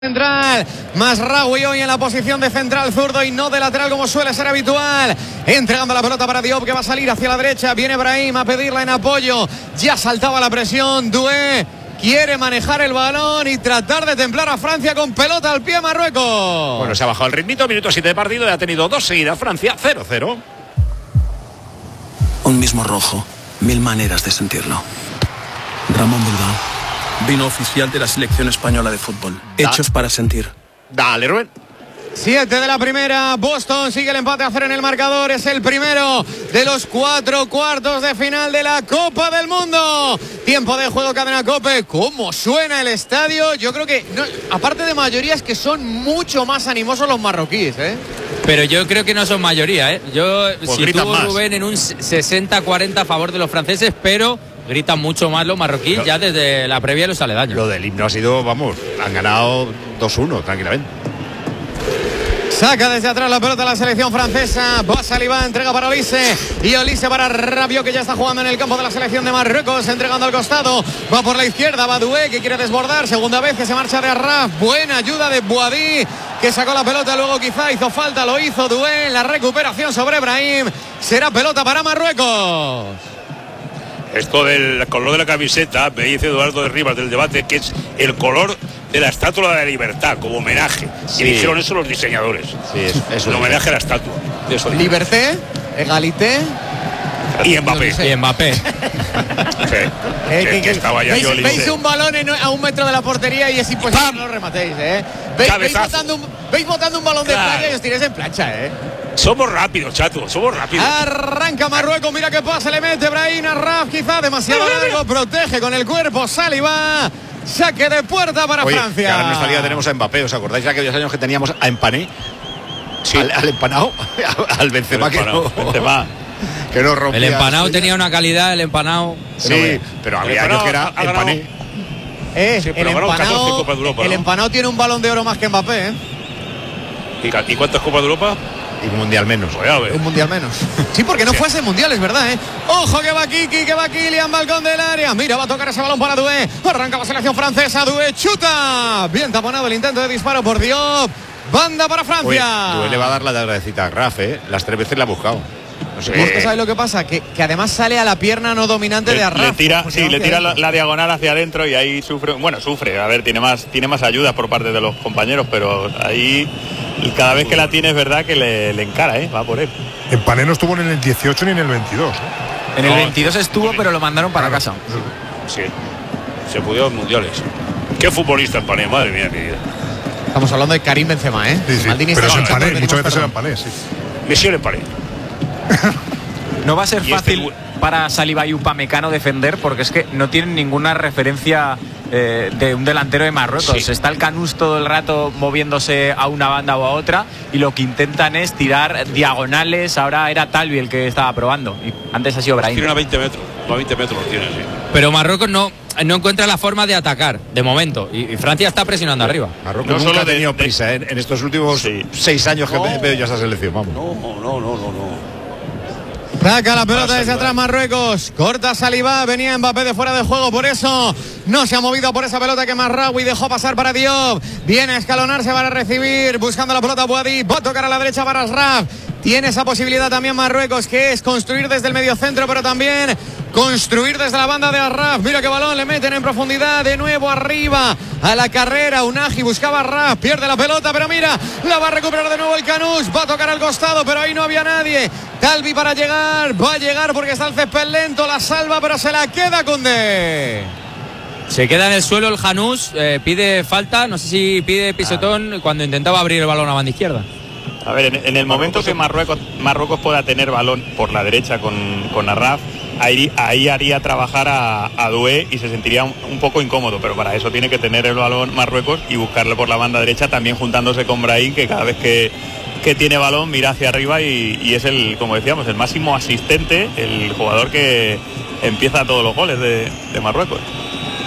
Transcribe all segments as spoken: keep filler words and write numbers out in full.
Central, Mazraoui hoy en la posición de central zurdo y no de lateral como suele ser habitual, entregando la pelota para Diop, que va a salir hacia la derecha. Viene Brahim a pedirla en apoyo, ya saltaba la presión. Doué quiere manejar el balón y tratar de templar a Francia con pelota al pie. Marruecos, bueno, se ha bajado el ritmito, minuto siete de partido y ha tenido dos seguidas Francia. Cero cero. Un mismo rojo, mil maneras de sentirlo. Ramón Bilbao, vino oficial de la selección española de fútbol. Da. Hechos para sentir. Dale, Rubén. Siete de la primera, Boston sigue el empate a cero en el marcador. Es el primero de los cuatro cuartos de final de la Copa del Mundo. Tiempo de juego, Cadena COPE. ¿Cómo suena el estadio? Yo creo que, no, aparte de mayoría, es que son mucho más animosos los marroquíes, ¿eh? Pero yo creo que no son mayoría, ¿eh? Yo pues sitúo, Rubén, en un sesenta cuarenta a favor de los franceses, pero gritan mucho más los marroquíes no. ya desde la previa de los aledaños. Lo del himno ha sido, vamos, han ganado dos uno tranquilamente. Saca desde atrás la pelota la selección francesa. Va Saliba, entrega para Olise. Y Olise para Rabiot, que ya está jugando en el campo de la selección de Marruecos. Entregando al costado. Va por la izquierda. Va Doué, que quiere desbordar. Segunda vez que se marcha de Arraf. Buena ayuda de Boadi, que sacó la pelota. Luego quizá hizo falta. Lo hizo Doué. La recuperación sobre Brahim. Será pelota para Marruecos. Esto del color de la camiseta, me dice Eduardo de Rivas del debate, que es el color de la estatua de la libertad, como homenaje. Sí. Y dijeron eso los diseñadores. Sí, eso, eso un homenaje a la estatua. Liberté, egalité y Mbappé. Y Mbappé. Sí. Eh, que, que, que estaba ya ¿Veis, yo veis un balón en, a un metro de la portería y es imposible que no lo rematéis, ¿eh? ¿Veis, veis, botando un, veis botando un balón claro. de playa y os tiréis en plancha, ¿eh? Somos rápidos, chato, somos rápidos. Arranca Marruecos, mira qué pasa, le mete Brahim Arraf, quizá demasiado largo, protege con el cuerpo, Saliba, saque de puerta para Oye, Francia. Que ahora en nuestra liga tenemos a Mbappé, ¿os acordáis de aquellos años que teníamos a Empané? Sí. Al, al empanado, al Benzema, el que no, Benzema. que no rompía. El empanado tenía una calidad, el empanado. Sí, no, pero había años que era Empané. Eh, sí, el, empanado, Europa, el ¿no? empanado tiene un balón de oro más que Mbappé, ¿eh? ¿Y, ¿Y cuántas Copas de Europa? Y un mundial menos. Voy a ver. Un mundial menos. Sí, porque no sí. fuese mundial, es verdad, ¿eh? Ojo que va Kiki, que va Kylian, balcón del área. Mira, va a tocar ese balón para Doué. Arranca la selección francesa, Doué chuta. Bien taponado el intento de disparo por Diop. Banda para Francia. Doué le va a dar la agradecida a Raf, ¿eh? Las tres veces la ha buscado. No sé. ¿Usted sabe lo que pasa? Que, que además sale a la pierna no dominante le, de Arraf. Le tira, sí, le tira la, la diagonal hacia adentro y ahí sufre. Bueno, sufre. A ver, tiene más, tiene más ayuda por parte de los compañeros, pero ahí cada vez que la tiene es verdad que le, le encara, ¿eh? Va por él. Empané no estuvo ni en el dieciocho ni en el veintidós, ¿eh? En el no, veintidós estuvo, pero lo mandaron para casa. Sí, se pudió en mundiales. ¿Qué futbolista Empané? Madre mía, mi vida. Estamos hablando de Karim Benzema, ¿eh? Sí, sí. Maldini pero es está Empané, muchas veces era Empané, sí. Monsieur Empané. No va a ser fácil este... para Saliba y Upamecano defender, porque es que no tienen ninguna referencia eh, de un delantero de Marruecos. Sí. Está el Canús todo el rato moviéndose a una banda o a otra y lo que intentan es tirar diagonales. Ahora era Talvi el que estaba probando y antes ha sido Brahim. Tiene a veinte metros, a veinte metros lo tiene, sí. Pero Marruecos no, no encuentra la forma de atacar de momento y, y Francia está presionando arriba. Marruecos no nunca solo ha tenido de, prisa, ¿eh? En estos últimos sí. seis años que no, veo yo esa selección, vamos. No, no, no, no, no. Saca la pelota desde atrás Marruecos. Corta Saliba. Venía Mbappé de fuera de juego. Por eso no se ha movido por esa pelota que Mazraoui dejó pasar para Diop. Viene a escalonarse para recibir. Buscando la pelota Boadi. Va a tocar a la derecha para Asraf. Tiene esa posibilidad también Marruecos, que es construir desde el mediocentro, pero también construir desde la banda de Arraf. Mira qué balón le meten en profundidad. De nuevo arriba a la carrera. Unagi buscaba a Arraf. Pierde la pelota, pero mira, la va a recuperar de nuevo el Canús. Va a tocar al costado, pero ahí no había nadie. Talvi para llegar. Va a llegar porque está el césped lento. La salva, pero se la queda Koundé. Se queda en el suelo el Janús. Eh, pide falta. No sé si pide pisotón cuando intentaba abrir el balón a banda izquierda. A ver, en, en el momento que Marruecos, Marruecos pueda tener balón por la derecha con, con Arraf, ahí, ahí haría trabajar a, a Doué y se sentiría un, un poco incómodo, pero para eso tiene que tener el balón Marruecos y buscarlo por la banda derecha, también juntándose con Brahim, que cada vez que, que tiene balón mira hacia arriba y, y es el, como decíamos, el máximo asistente, el jugador que empieza todos los goles de, de Marruecos.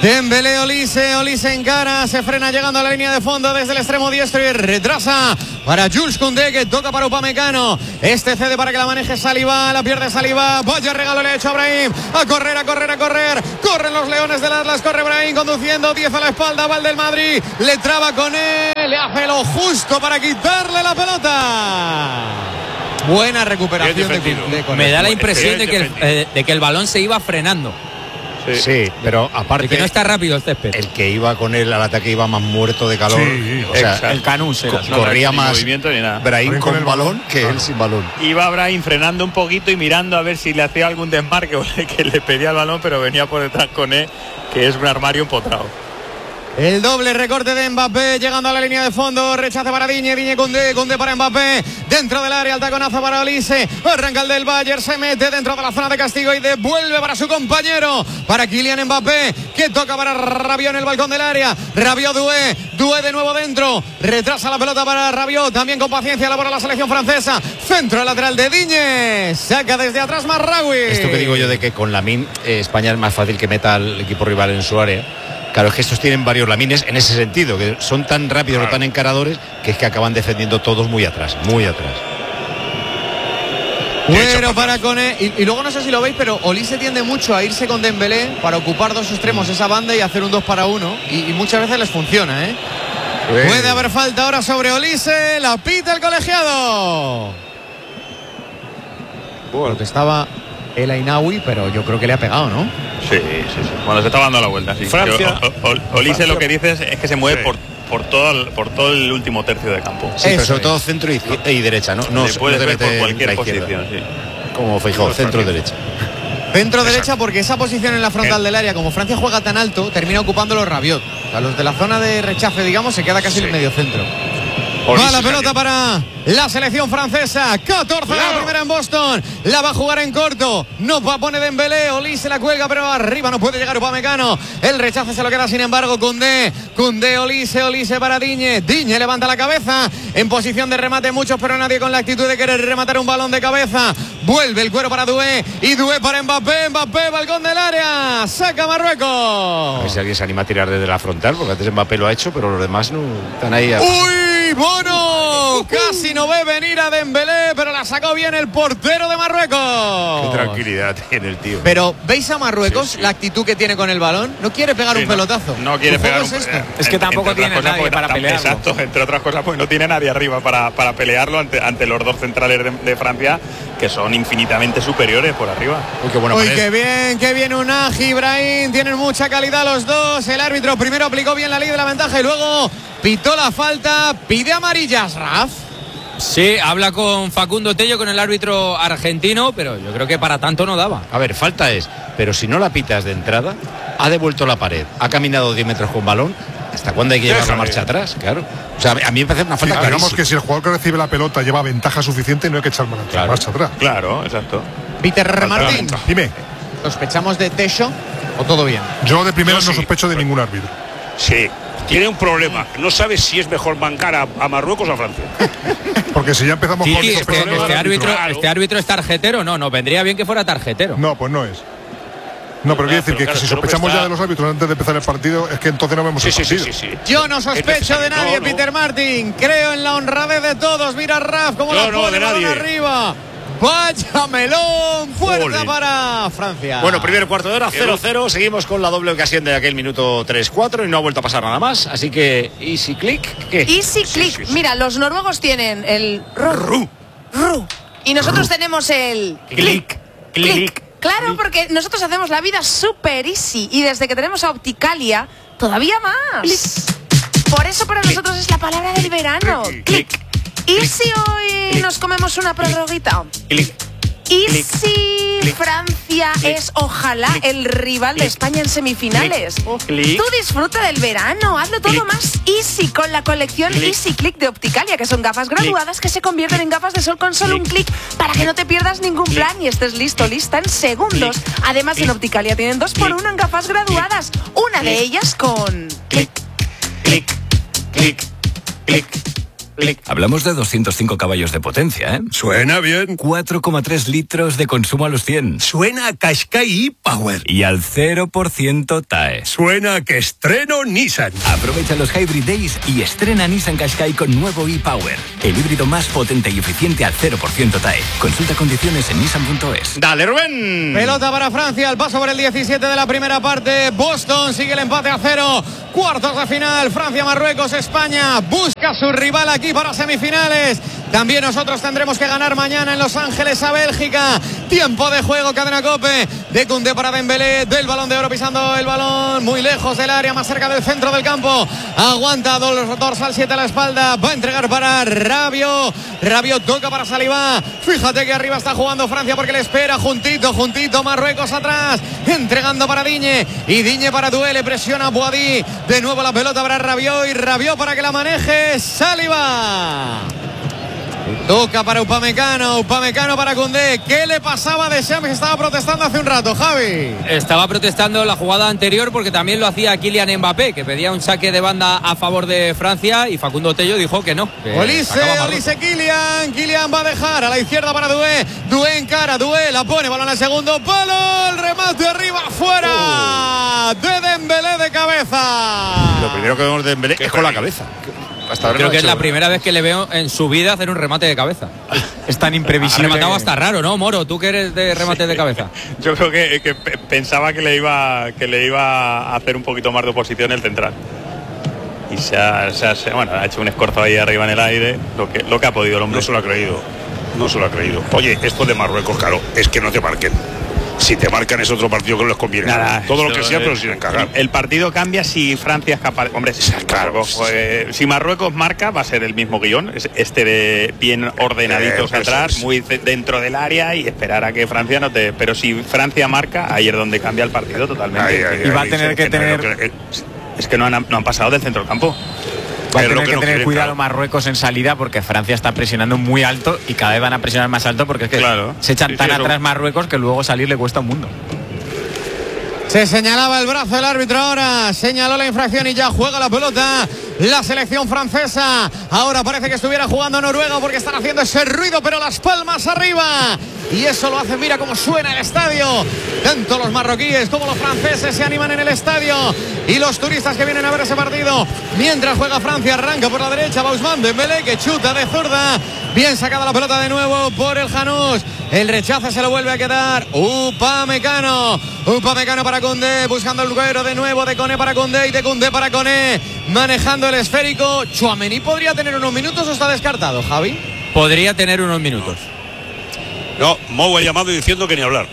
Dembélé, Olise, Olise en cara, se frena llegando a la línea de fondo desde el extremo diestro y retrasa para Jules Koundé, que toca para Upamecano. Este cede para que la maneje Saliba, la pierde Saliba. Vaya regalo le ha hecho a Brahim. A correr, a correr, a correr. Corren los leones del Atlas, corre Brahim conduciendo, diez a la espalda, va el del Madrid. Le traba con él, le hace lo justo para quitarle la pelota. Buena recuperación de, de Me da la impresión de que, el, eh, de que el balón se iba frenando. Sí, sí, pero aparte... De que no está rápido el césped. El que iba con él al ataque iba más muerto de calor. Sí, o sea, exacto. El Canús era. co corría no, más movimiento ni nada. Brahim con el balón que claro. él sin balón. Iba Brahim frenando un poquito y mirando a ver si le hacía algún desmarque o que le pedía el balón, pero venía por detrás con él, que es un armario empotrado. El doble recorte de Mbappé llegando a la línea de fondo, rechace para Digne, Digne Koundé, Koundé para Mbappé, dentro del área, el taconazo para Olise, arranca el del Bayern, se mete dentro de la zona de castigo y devuelve para su compañero, para Kylian Mbappé, que toca para Rabiot en el balcón del área, Rabiot, Doué, Doué de nuevo dentro, retrasa la pelota para Rabiot, también con paciencia elabora la selección francesa, centro lateral de Digne, saca desde atrás Marraoui. Esto que digo yo de que con Lamine eh, España es más fácil que meta al equipo rival en su área. Claro, es que estos tienen varios Lamines en ese sentido, que son tan rápidos o tan encaradores que es que acaban defendiendo todos muy atrás, muy atrás. Bueno, para Koné, y, y luego no sé si lo veis, pero Olise tiende mucho a irse con Dembélé para ocupar dos extremos esa banda y hacer un dos para uno, y, y muchas veces les funciona, ¿eh? Sí. Puede haber falta ahora sobre Olise, la pita el colegiado. Bueno, lo que estaba el Ainaoui, pero yo creo que le ha pegado, ¿no? Sí, sí, sí. Cuando se está dando la vuelta, sí. Francia, Yo, o, o, Olise Francia, lo que dices es que se mueve sí. por, por, todo el, por todo el último tercio de campo. Sí, pero sobre es. todo centro y, y derecha, ¿no? No se puede no ver por cualquier posición, sí. Como Feijóo, centro derecha. Centro Exacto. derecha, porque esa posición en la frontal del área, como Francia juega tan alto, termina ocupando los Rabiot. O sea, los de la zona de rechace, digamos, se queda casi sí. en el medio centro. Va la pelota para la selección francesa. catorce de la primera en Boston. La va a jugar en corto. No va a poner Dembélé. Olise la cuelga, pero arriba no puede llegar Upamecano. El rechace se lo queda sin embargo Koundé. Koundé, Olise, Olise para Digne. Digne levanta la cabeza. En posición de remate muchos, pero nadie con la actitud de querer rematar un balón de cabeza. Vuelve el cuero para Doué. Y Doué para Mbappé. Mbappé, balcón del área. Saca Marruecos. A ver si alguien se anima a tirar desde la frontal, porque antes Mbappé lo ha hecho, pero los demás no están ahí. A... ¡Uy! Bono casi no ve venir a Dembélé, pero la sacó bien el portero de Marruecos. Qué tranquilidad tiene el tío. Pero ¿veis a Marruecos sí, sí. la actitud que tiene con el balón? No quiere pegar sí, un no, pelotazo. No quiere pegar un es, eh, es que tampoco tiene nadie para pelearlo. Exacto, entre otras cosas, pues no tiene nadie arriba para, para pelearlo ante, ante los dos centrales de, de Francia, que son infinitamente superiores por arriba. Uy, qué bueno. Uy, qué bien, qué bien Unai, Ibrahim, tienen mucha calidad los dos. El árbitro primero aplicó bien la ley de la ventaja y luego pitó la falta, pide amarillas, Raf. Sí, habla con Facundo Tello, con el árbitro argentino, pero yo creo que para tanto no daba. A ver, falta es, pero si no la pitas de entrada, ha devuelto la pared, ha caminado diez metros con balón, ¿hasta cuándo hay que llevar la marcha atrás? Claro. O sea, a mí me parece una falta sí, digamos que si el jugador que recibe la pelota lleva ventaja suficiente, no hay que echar marcha, claro. marcha atrás. Claro, exacto. Peter Martín, dime. ¿Sospechamos de Techo o todo bien? Yo de primero Yo no sí. sospecho de ningún árbitro. Sí, tiene un problema. No sabe si es mejor bancar a, a Marruecos o a Francia. Porque si ya empezamos Sí, con este, sospechas de este, árbitro, Claro. este árbitro es tarjetero, no, nos vendría bien que fuera tarjetero. No, pues no es. No, pero quiere decir pero que claro, si pero sospechamos está... ya de los árbitros antes de empezar el partido, es que entonces no vemos Sí, el sí, sí, partido. sí, sí. Yo no sospecho de nadie, no, no. Peter Martin. Creo en la honradez de todos. Mira Raf cómo Yo la no, pone de balón nadie. arriba. Vaya melón, fuerza Jolín. para Francia. Bueno, primer cuarto de hora, cero cero. Seguimos con la doble ocasión de aquel minuto tres cuatro y no ha vuelto a pasar nada más. Así que, easy click. ¿Qué? Easy click. sí, sí. Mira, los noruegos tienen el ru, ru, y nosotros tenemos el Click, click. Claro, porque nosotros hacemos la vida super easy y desde que tenemos a Opticalia, todavía más. Por eso para nosotros es la palabra del verano. Click. ¿Y si hoy nos comemos una prorroguita? Click. ¿Y Click. si Click. Francia Click. es ojalá Click. el rival de Click. España en semifinales? Click. Tú disfruta del verano, hazlo todo Click. más easy con la colección Click. Easy Click de Opticalia, que son gafas graduadas que se convierten en gafas de sol con solo un clic para que no te pierdas ningún Click. plan y estés listo, lista en segundos. Click. Además en Click. Opticalia tienen dos por Click. uno en gafas graduadas, una de Click. ellas con Click, click, click, click, clic. Hablamos de doscientos cinco caballos de potencia, ¿eh? Suena bien. cuatro coma tres litros de consumo a los cien. Suena a Qashqai e-Power. Y al cero por ciento T A E. Suena a que estreno Nissan. Aprovecha los Hybrid Days y estrena Nissan Qashqai con nuevo e-Power. El híbrido más potente y eficiente al cero por ciento T A E. Consulta condiciones en nissan punto es. Dale, Rubén. Pelota para Francia, el paso por el diecisiete de la primera parte. Boston sigue el empate a cero. Cuartos de final, Francia, Marruecos, España. Busca a su rival aquí para semifinales. También nosotros tendremos que ganar mañana en Los Ángeles a Bélgica. Tiempo de juego, cadena Cope. De Koundé para Dembélé, del Balón de Oro pisando el balón muy lejos del área, más cerca del centro del campo. Aguanta dorsal siete a la espalda. Va a entregar para Rabiot. Rabiot toca para Saliba. Fíjate que arriba está jugando Francia porque le espera juntito, juntito. Marruecos atrás, entregando para Digne. Y Digne para Doué, le presiona a Boadí. De nuevo la pelota para Rabiot y Rabiot para que la maneje Saliba. Toca para Upamecano, Upamecano para Koundé. ¿Qué le pasaba a Deschamps? Estaba protestando hace un rato, Javi. Estaba protestando la jugada anterior porque también lo hacía Kylian Mbappé, que pedía un saque de banda a favor de Francia, y Facundo Tello dijo que no. Que Olise, Olise, Kylian. Kylian va a dejar a la izquierda para Doué. Doué en cara, Doué la pone, balón al segundo palo. El remate arriba, fuera. Uh. De Dembélé de cabeza. Lo primero que vemos de Dembélé es con la cabeza. Hasta ahora creo no que es la primera vez que le veo en su vida hacer un remate de cabeza. Es tan imprevisible. Ha rematado hasta raro, ¿no, Moro? Tú que eres de remate sí. de cabeza. Yo creo que, que pensaba que le iba que le iba a hacer un poquito más de oposición el central. Y se ha, se ha, se, bueno, ha hecho un escorzo ahí arriba en el aire, lo que, lo que ha podido el hombre. No se lo ha creído. No se lo ha creído. Oye, esto de Marruecos, claro, es que no te marquen. Si te marcan es otro partido que no les conviene. Nada, todo lo que sea, pero sin encargar. El partido cambia si Francia es capaz. Hombre, claro, pues, si Marruecos marca, va a ser el mismo guión. Este de bien ordenaditos eh, atrás, muy dentro del área y esperar a que Francia no te. Pero si Francia marca, ahí es donde cambia el partido totalmente. Ahí, ahí, y va a tener que tener. Que, es que no han, no han pasado del centro del campo. Va a tener que, que no tener cuidado claro. Marruecos en salida porque Francia está presionando muy alto y cada vez van a presionar más alto porque es que claro. se echan sí, tan sí, atrás Marruecos que luego salir le cuesta un mundo. Se señalaba el brazo del árbitro ahora, señaló la infracción y ya juega la pelota la selección francesa. Ahora parece que estuviera jugando Noruega porque están haciendo ese ruido, pero las palmas arriba. Y eso lo hace, mira cómo suena el estadio. Tanto los marroquíes como los franceses se animan en el estadio. Y los turistas que vienen a ver ese partido. Mientras juega Francia, arranca por la derecha Ousmane Dembélé, que chuta de zurda. Bien sacada la pelota de nuevo por el Janús. El rechazo se lo vuelve a quedar Upamecano. Upamecano para Koundé, buscando el cuero de nuevo de Koné para Koundé y de Koundé para Koné. Manejando el esférico. Tchouaméni podría tener unos minutos o está descartado, Javi. Podría tener unos minutos. No, Mou ha llamado diciendo que ni hablar.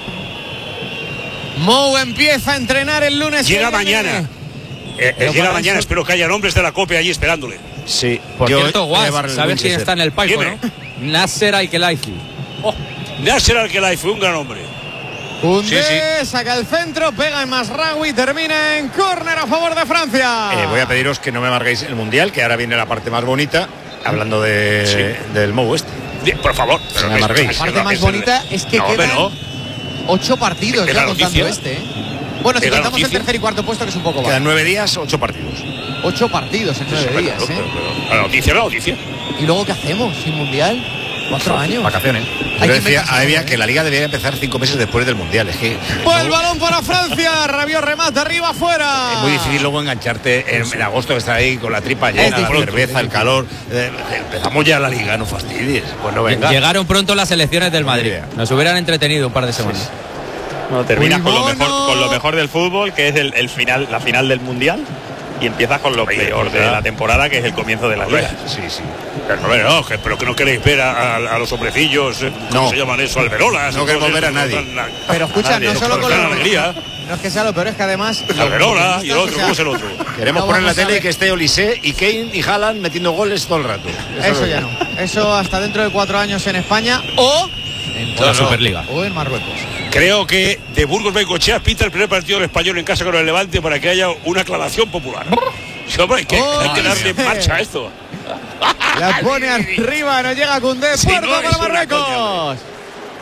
Mou empieza a entrenar el lunes. Llega mañana. Eh, eh, llega mañana, eso... espero que haya hombres de la COPE allí esperándole. Sí. Por Yo, cierto, Guas, ¿sabes quién está en el palco, no? Nasser Al-Khelaifi. Oh, Nasser Al-Khelaifi, un gran hombre. Koundé sí, sí. saca el centro, pega en Masraoui, termina en córner a favor de Francia. Eh, voy a pediros que no me marquéis el Mundial, que ahora viene la parte más bonita, hablando de, sí. del Mou este. Por favor, pero me marquéis. La parte más bonita es que no, quedan no. ocho partidos ya contando este. ¿eh? Bueno, si contamos el tercer y cuarto puesto, que es un poco bajo. Quedan nueve días, ocho partidos. Ocho partidos en nueve días, ¿eh? La noticia, la noticia. ¿Y luego qué hacemos sin Mundial? Cuatro años. Vacaciones. Yo decía, había que la liga debería empezar cinco meses después del Mundial. Es que. Pues el balón para Francia. Rabiot remata arriba afuera. Es muy difícil luego engancharte en, en agosto, que está ahí con la tripa llena, la cerveza, el calor. Eh, empezamos ya la liga, no fastidies. Pues no venga. Llegaron pronto las elecciones del Madrid. Nos hubieran entretenido un par de semanas. Sí. No, terminas con lo, mejor, con lo mejor del fútbol, que es el, el final, la final del Mundial. Y empiezas con lo peor de la temporada, que es el comienzo de la liga. Sí, sí. Pero, no, pero que no queréis ver a, a, a los hombrecillos, ¿cómo no. se llaman eso? Alberolas. No queremos ver a nadie. La, pero escucha, no solo con la alegría. No es que sea lo peor, es que además. Alberola y el otro, ¿cómo es el otro? Queremos no poner en la tele que esté Olise y Kane y Haaland metiendo goles todo el rato. Eso, eso ya no. Eso hasta dentro de cuatro años en España o en la no, Superliga. O en Marruecos. Creo que de Burgos Bengochea pinta el primer partido del Español en casa con el Levante para que haya una aclaración popular. Sí, hombre, hay que, oh, hay que darle marcha a esto. La pone arriba, no llega Koundé, puerto sí, no para Marruecos.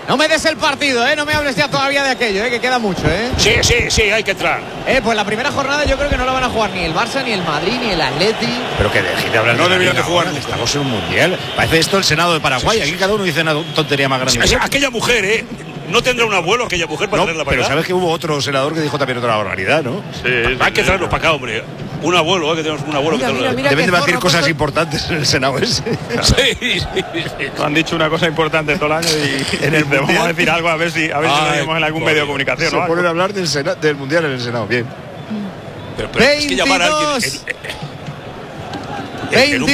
No me des el partido, ¿eh? No me hables ya todavía de aquello, ¿eh? Que queda mucho, ¿eh? Sí, sí, sí, hay que entrar. Eh, pues la primera jornada yo creo que no la van a jugar ni el Barça, ni el Madrid, ni el Atleti. Pero que deje de hablar. No deberían de jugar. Estamos en un mundial. Parece esto el Senado de Paraguay. Aquí cada uno dice una tontería más grande. Sí, aquella mujer, ¿eh? No tendrá un abuelo aquella mujer para no, traerla para pero acá. sabes que hubo otro senador que dijo también otra barbaridad, ¿no? Sí, hay que traerlos para acá, hombre. Un abuelo, ¿eh? Que tenemos un abuelo Mira, que mira, mira. Deben qué debatir zorro, cosas pues, importantes en el Senado ese. Sí, sí, sí. Han dicho una cosa importante todo el año y En el te vamos a mundial. decir algo a ver si a ver si lo Ay, vemos en algún joder. medio de comunicación. Se ¿no? ponen a hablar del, Sena- del mundial en el Senado. Bien. Pero, pero es que llamar a alguien. veintidós. en- en- en un